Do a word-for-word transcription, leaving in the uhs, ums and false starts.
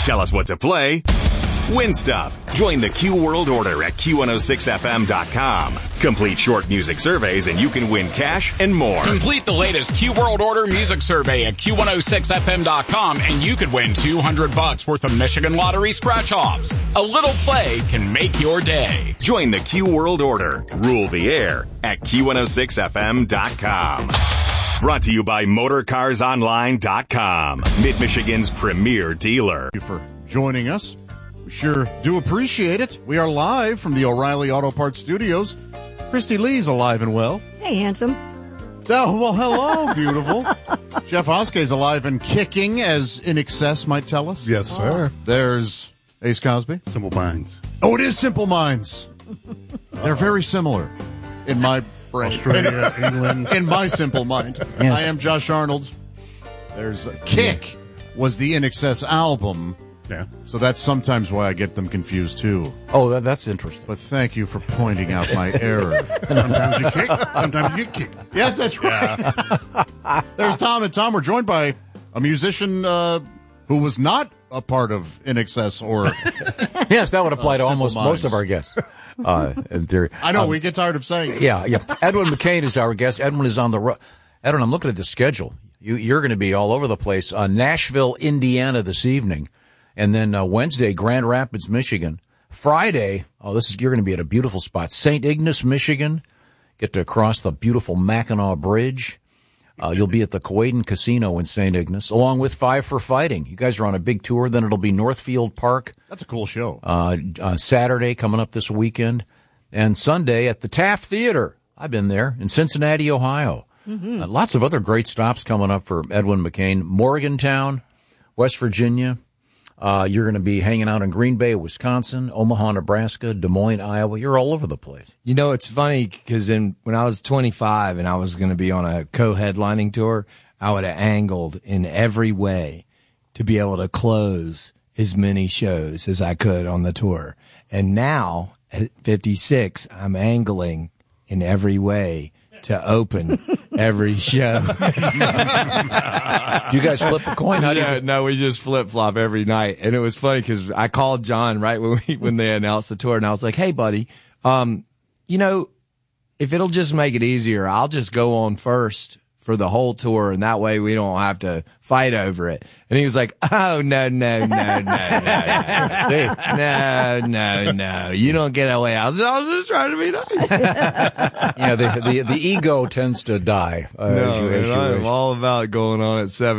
Tell us what to play. Win stuff. Join the Q World Order at Q one oh six F M dot com. Complete short music surveys and you can win cash and more. Complete the latest Q World Order music survey at Q one oh six F M dot com and you could win two hundred bucks worth of Michigan Lottery scratch-offs. A little play can make your day. Join the Q World Order. Rule the air at Q one oh six F M dot com. Brought to you by Motor Cars Online dot com. Mid-Michigan's premier dealer. Thank you for joining us. We sure do appreciate it. We are live from the O'Reilly Auto Parts Studios. Christy Lee's alive and well. Hey, handsome. Oh, well, hello, beautiful. Jeff Oskey's alive and kicking, as In Excess might tell us. Yes, sir. There's Ace Cosby. Simple Minds. Oh, it is Simple Minds. They're very similar in my brain. Australia, England. In my simple mind. Yes. I am Josh Arnold. There's a Kick was the In Excess album. Yeah. So that's sometimes why I get them confused, too. Oh, that, that's interesting. But thank you for pointing out my error. Sometimes you kick, sometimes you get kicked. Yes, that's right. There's Tom, and Tom, we're joined by a musician uh, who was not a part of In Excess or... Yes, that would apply Uh, to Simple almost Minds. most of our guests. Uh, in theory. I know, Um, we get tired of saying it. Yeah, yeah. Edwin McCain is our guest. Edwin is on the road. Edwin, I'm looking at the schedule. You, you're going to be all over the place. Uh, Nashville, Indiana this evening. And then uh, Wednesday, Grand Rapids, Michigan. Friday, oh, this is you're going to be at a beautiful spot. Saint Ignace, Michigan. Get to cross the beautiful Mackinac Bridge. Uh, you'll be at the Coaden Casino in Saint Ignace, along with Five for Fighting. You guys are on a big tour. Then it'll be Northfield Park. That's a cool show. Uh, uh, Saturday coming up this weekend. And Sunday at the Taft Theater. I've been there in Cincinnati, Ohio. Mm-hmm. Uh, lots of other great stops coming up for Edwin McCain. Morgantown, West Virginia. Uh, you're going to be hanging out in Green Bay, Wisconsin, Omaha, Nebraska, Des Moines, Iowa. You're all over the place. You know, it's funny because in when I was twenty-five and I was going to be on a co-headlining tour, I would have angled in every way to be able to close as many shows as I could on the tour. And now at fifty-six, I'm angling in every way to open every show. Do you guys flip a coin? How do no, you... no, we just flip flop every night. And it was funny because I called John right when we, when they announced the tour, and I was like, "Hey, buddy, um, you know, if it'll just make it easier, I'll just go on first for the whole tour, and that way we don't have to fight over it." And he was like, "Oh, no, no, no, no, no, no, no, no, you don't get away." I was, I was just trying to be nice. Yeah, the, the the ego tends to die. Uh, No, as you, man, as you I am age. all about going on at seven.